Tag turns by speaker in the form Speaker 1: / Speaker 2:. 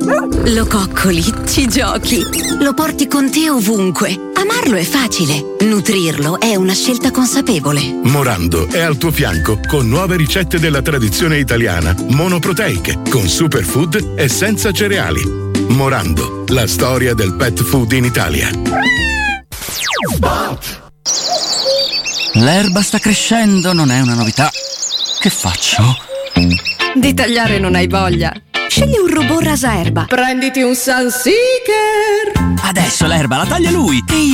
Speaker 1: Lo coccoli, ci giochi, lo porti con te ovunque. Amarlo è facile, nutrirlo è una scelta consapevole.
Speaker 2: Morando è al tuo fianco con nuove ricette della tradizione italiana, monoproteiche, con superfood e senza cereali. Morando, la storia del pet food in Italia.
Speaker 3: L'erba sta crescendo, non è una novità. Che faccio?
Speaker 4: Di tagliare non hai voglia? Scegli un robot rasaerba. Prenditi un Sunseeker.
Speaker 3: Adesso l'erba la taglia lui e